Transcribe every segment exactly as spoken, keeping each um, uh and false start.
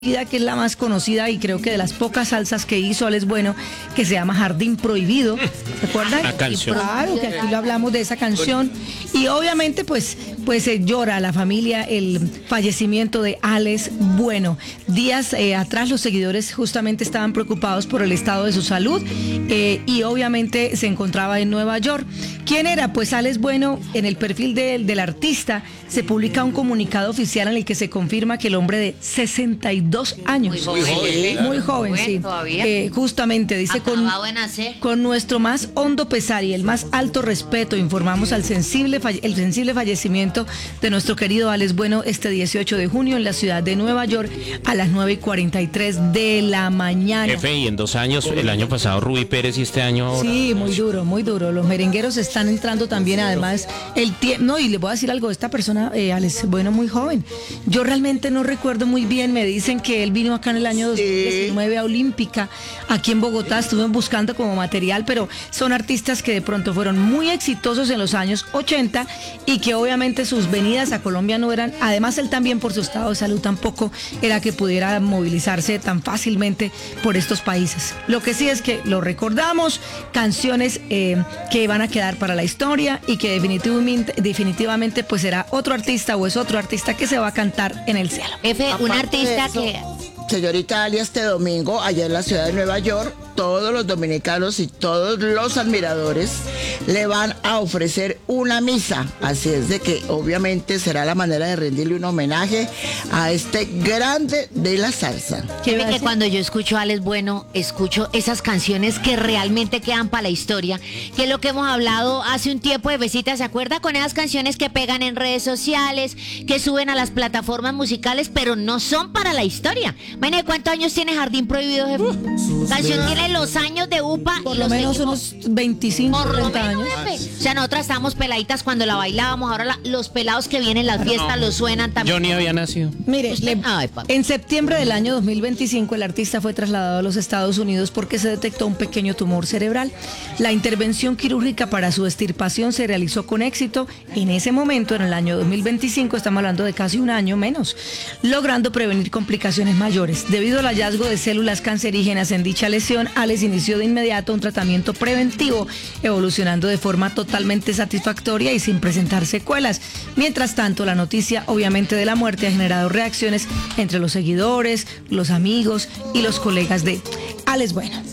que es la más conocida y creo que de las pocas salsas que hizo Alex Bueno, que se llama Jardín Prohibido. ¿Recuerdan? La canción. Claro, que aquí lo hablamos de esa canción. Y obviamente, pues, pues eh, llora la familia el fallecimiento de Alex Bueno. Días eh, atrás los seguidores justamente estaban preocupados por el estado de su salud eh, y obviamente se encontraba en Nueva York. ¿Quién era? Pues Alex Bueno, en el perfil de, del artista se publica un comunicado oficial en el que se confirma que el hombre de sesenta y dos años, Muy joven, muy joven, Bueno, sí, todavía. eh, justamente dice con, Acabado de nacer. con nuestro más hondo pesar y el más alto respeto informamos al sensible falle- el sensible fallecimiento de nuestro querido Alex Bueno este dieciocho de junio en la ciudad de Nueva York a las nueve y cuarenta y tres de la mañana. Jefe, y en dos años, el año pasado Rubí Pérez y este año ahora. Sí, muy duro, muy duro. Los merengueros están entrando también, además, el tiempo. No, y le voy a decir algo, esta persona, eh, Alex Bueno, muy joven. Yo realmente no recuerdo muy bien, me dicen que él vino acá en el año dos mil diecinueve a Olímpica, aquí en Bogotá, estuve buscando como material, pero son artistas que de pronto fueron muy exitosos en los años ochenta y que obviamente sus venidas a Colombia no eran, además él también por su estado de salud tampoco era que pudiera movilizarse tan fácilmente por estos países. Lo que sí es que lo recordamos, canciones eh, que van a quedar para la historia y que definitivamente, definitivamente pues será otro artista o es otro artista que se va a cantar en el cielo. F, un Aparte artista de eso, que... Señorita Ali, este domingo, allá en la ciudad de Nueva York, todos los dominicanos y todos los admiradores le van a ofrecer una misa. Así es de que obviamente será la manera de rendirle un homenaje a este grande de la salsa. ¿Qué Ve va a que decir? cuando yo escucho a Alex Bueno, escucho esas canciones que realmente quedan para la historia, que es lo que hemos hablado hace un tiempo de Besita, ¿se acuerda? Con esas canciones que pegan en redes sociales, que suben a las plataformas musicales, pero no son para la historia. Imagínate cuántos años tiene Jardín Prohibido, jefe. Canción tiene los años de UPA Por y lo los menos seguimos- unos veinticinco, Por lo treinta menos, años. jefe. O sea, nosotras estábamos peladitas cuando la bailábamos, ahora la- los pelados que vienen a las fiestas los suenan también. Yo ni había nacido. Mire, Usted- le- Ay, papi. en septiembre del año dos mil veinticinco el artista fue trasladado a los Estados Unidos porque se detectó un pequeño tumor cerebral. La intervención quirúrgica para su extirpación se realizó con éxito en ese momento, en el año dos mil veinticinco, estamos hablando de casi un año menos, logrando prevenir complicaciones mayores. Debido al hallazgo de células cancerígenas en dicha lesión, Alex inició de inmediato un tratamiento preventivo, evolucionando de forma totalmente satisfactoria y sin presentar secuelas. Mientras tanto, la noticia obviamente de la muerte ha generado reacciones entre los seguidores, los amigos y los colegas de Alex Bueno.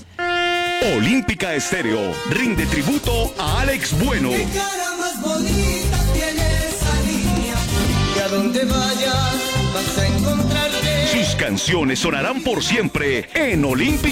Olímpica Estéreo rinde tributo a Alex Bueno. Qué cara más bonita tiene esa niña, y a donde vayas vas a encontrarte. Sus canciones sonarán por siempre en Olímpica.